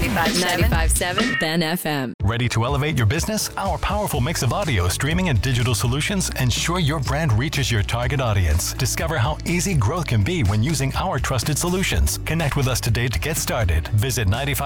95.7 Ben FM. Ready to elevate your business? Our powerful mix of audio, streaming, and digital solutions ensure your brand reaches your target audience. Discover how easy growth can be when using our trusted solutions. Connect with us today to get started. Visit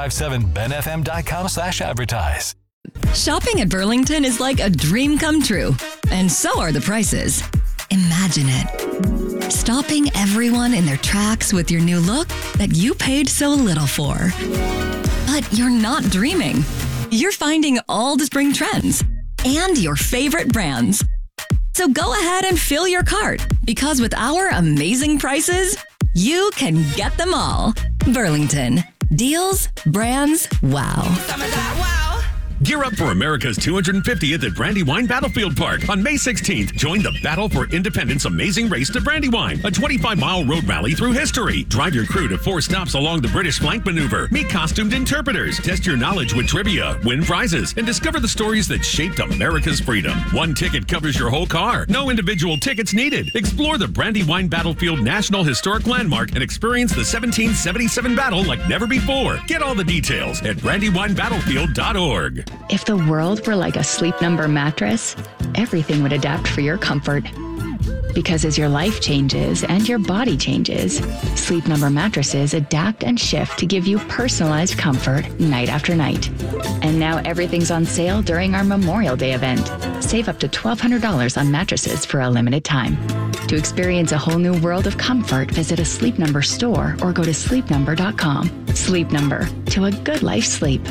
957benfm.com/advertise. Shopping at Burlington is like a dream come true, and so are the prices. Imagine it. Stopping everyone in their tracks with your new look that you paid so little for. But you're not dreaming. You're finding all the spring trends and your favorite brands. So go ahead and fill your cart, because with our amazing prices, you can get them all. Burlington. Deals, brands, wow. Gear up for America's 250th at Brandywine Battlefield Park on May 16th. Join the Battle for Independence amazing race to Brandywine, a 25-mile road rally through history. Drive your crew to 4 stops along the British flank maneuver. Meet costumed interpreters. Test your knowledge with trivia. Win prizes. And discover the stories that shaped America's freedom. One ticket covers your whole car. No individual tickets needed. Explore the Brandywine Battlefield National Historic Landmark and experience the 1777 battle like never before. Get all the details at brandywinebattlefield.org. If the world were like a Sleep Number mattress, everything would adapt for your comfort. Because as your life changes and your body changes, Sleep Number mattresses adapt and shift to give you personalized comfort night after night. And now everything's on sale during our Memorial Day event. Save up to $1,200 on mattresses for a limited time. To experience a whole new world of comfort, visit a Sleep Number store or go to sleepnumber.com. Sleep Number, to a good life sleep.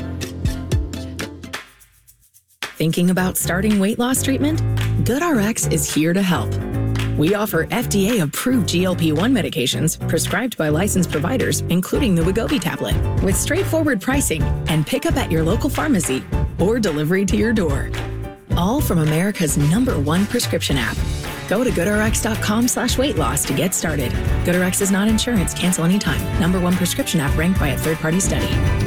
Thinking about starting weight loss treatment? GoodRx is here to help. We offer FDA-approved GLP-1 medications prescribed by licensed providers, including the Wegovy tablet, with straightforward pricing and pickup at your local pharmacy or delivery to your door. All from America's #1 prescription app. Go to goodrx.com/weight loss to get started. GoodRx is not insurance. Cancel anytime. #1 prescription app ranked by a third-party study.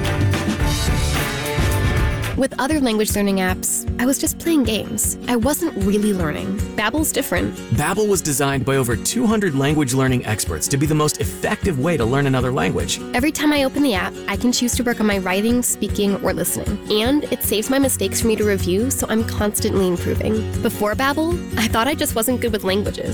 With other language learning apps, I was just playing games. I wasn't really learning. Babbel's different. Babbel was designed by over 200 language learning experts to be the most effective way to learn another language. Every time I open the app, I can choose to work on my writing, speaking, or listening. And it saves my mistakes for me to review, so I'm constantly improving. Before Babbel, I thought I just wasn't good with languages.